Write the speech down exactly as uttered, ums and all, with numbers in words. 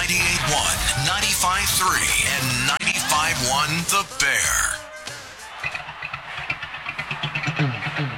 ninety-eight point one, ninety-five point three, and ninety-five point one The Bear.